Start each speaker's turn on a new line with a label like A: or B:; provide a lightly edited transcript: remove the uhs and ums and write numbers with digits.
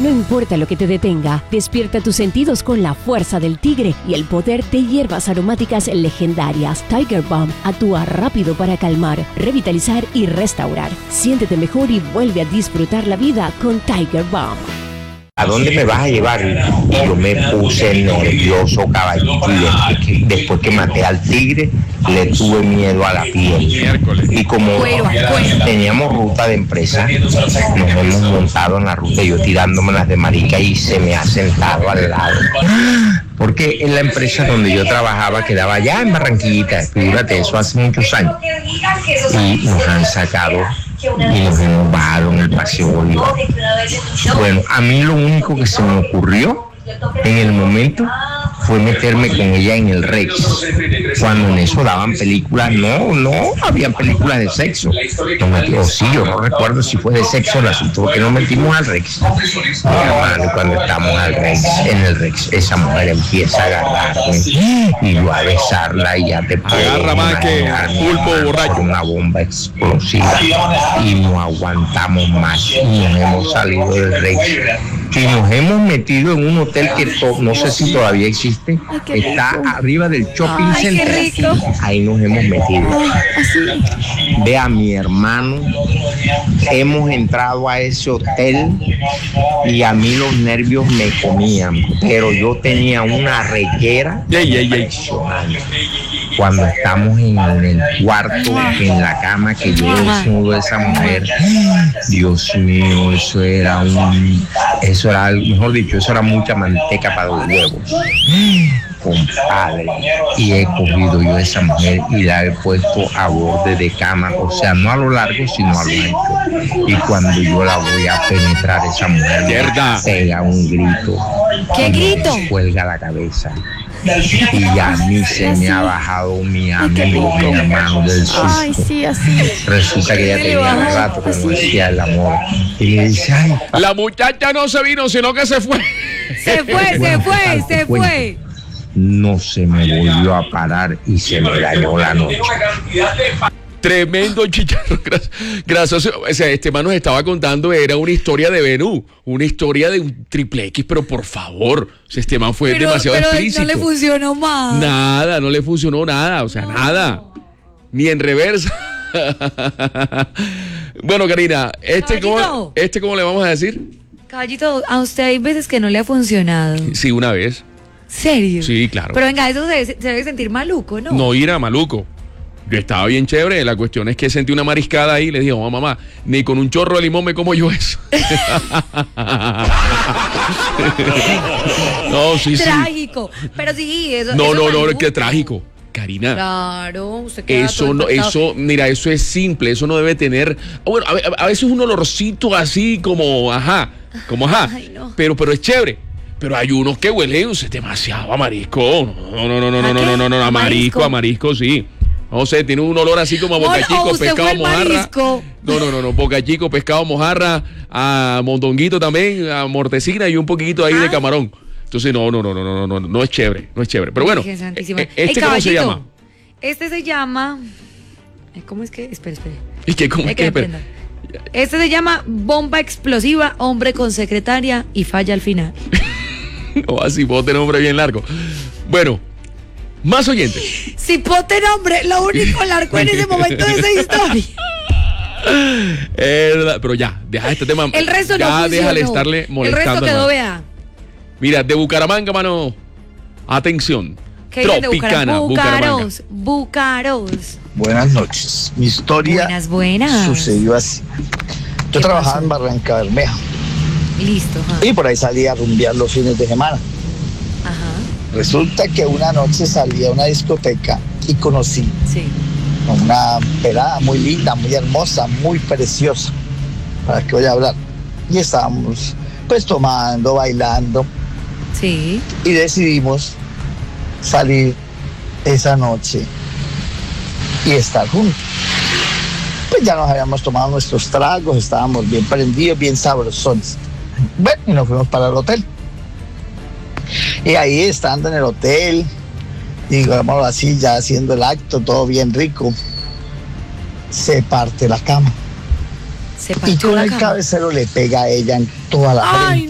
A: No importa lo que te detenga, despierta tus sentidos con la fuerza del tigre y el poder de hierbas aromáticas legendarias. Tiger Balm actúa rápido para calmar, revitalizar y restaurar. Siéntete mejor y vuelve a disfrutar la vida con Tiger Balm.
B: ¿A dónde me vas a llevar? Yo me puse nervioso, caballito, y después que maté al tigre, le tuve miedo a la piel. Y como teníamos ruta de empresa, nos hemos montado en la ruta, yo tirándome las de marica y se me ha sentado al lado. Porque en la empresa donde yo trabajaba quedaba allá en Barranquillita, fíjate, eso hace muchos años. Y nos han sacado y nos hemos bajado en el Paseo Bolívar. Bueno, a mí lo único que se me ocurrió en el momento fue meterme con ella en el Rex. Cuando en eso daban películas, no habían películas de sexo. Yo no recuerdo si fue de sexo el asunto, porque nos metimos al Rex. Mi hermano, y cuando estamos en el Rex, esa mujer empieza a agarrarme y yo a besarla y ya te
C: agarra más que pulpo borracho.
B: Una bomba explosiva y no aguantamos más y nos hemos salido del Rex. Y nos hemos metido en un hotel que no sé si todavía existe. Está arriba del shopping center. Ahí nos hemos metido. Ve a mi hermano. Hemos entrado a ese hotel y a mí los nervios me comían. Pero yo tenía una reguera impresionante. Cuando estamos en el cuarto, en la cama, que yo desnudo a esa mujer, Dios mío, eso era mejor dicho, eso era mucha manteca para los huevos, compadre. Y he cogido yo a esa mujer y la he puesto a borde de cama, o sea, no a lo largo, sino a lo ancho. Y cuando yo la voy a penetrar, esa mujer pega un grito.
D: ¿Qué grito?
B: Me cuelga la cabeza. Y a mí se me ha bajado mi amigo, mi hermano del susto.
D: Ay, sí, así.
B: Resulta que ya tenía un rato que no hacía el amor. Y le dice, ay,
C: la muchacha no se vino, sino que se fue.
D: Se fue.
B: No se me volvió a parar y se me dañó la noche.
C: Tremendo chicharro. Gracias. O sea, este man nos estaba contando, era una historia de Benú, una historia de un triple X, pero por favor, o sea, este man fue demasiado explícito.
D: No le funcionó más.
C: Nada, no le funcionó nada, o sea, nada. Ni en reversa. Bueno, Karina, ¿cómo le vamos a decir?
D: Caballito, a usted hay veces que no le ha funcionado.
C: Sí, una vez.
D: ¿Serio?
C: Sí, claro.
D: Pero venga, eso se debe sentir maluco, ¿no?
C: No ir a maluco. Yo estaba bien chévere, la cuestión es que sentí una mariscada ahí y le dije, mamá, ni con un chorro de limón me como yo eso. No, sí.
D: Trágico, pero sí, eso.
C: No, qué trágico. Karina.
D: Claro, usted
C: mira, eso es simple, eso no debe tener. Bueno, a veces un olorcito así como, ajá.
D: Ay, no.
C: Pero es chévere. Pero hay unos que huelen demasiado a marisco. No, a marisco, sí. No sé, tiene un olor así como a Boca Chico, pescado mojarra. No, Boca Chico, pescado mojarra, a mondonguito también, a mortecina y un poquito ahí de camarón. Entonces, no es chévere, Pero bueno, ¿cómo se llama?
D: Este se llama... ¿Cómo es que? Espera.
C: ¿Y qué? ¿Cómo es que? Espera.
D: Este se llama bomba explosiva, hombre con secretaria y falla al final.
C: O así, puedo tener nombre bien largo. Bueno, más oyentes.
D: Si puedo tener nombre, lo único largo en ese momento de esa historia.
C: Pero ya, deja este tema.
D: El resto
C: ya
D: no funcionó.
C: Déjale estarle molestando.
D: El resto quedó, vea.
C: Mira, de Bucaramanga, mano. Atención.
D: ¿Qué
C: Tropicana,
D: Bucaros.
E: Buenas noches. Mi historia
D: buenas.
E: sucedió así. Yo trabajaba en Barranca Bermeja.
D: Listo.
E: Y por ahí salía a rumbear los fines de semana.
D: Ajá.
E: Resulta que una noche salí a una discoteca y conocí a una pelada muy linda, muy hermosa, muy preciosa. ¿Para qué voy a hablar? Y estábamos pues tomando, bailando.
D: Sí.
E: Y decidimos salir esa noche y estar juntos. Pues ya nos habíamos tomado nuestros tragos, estábamos bien prendidos, bien sabrosones. Bueno, y nos fuimos para el hotel. Y ahí estando en el hotel, digámoslo así, ya haciendo el acto, todo bien rico, se parte la cama.
D: Se partió
E: y con
D: la
E: el
D: cama.
E: cabecero le pega a ella en toda la frente.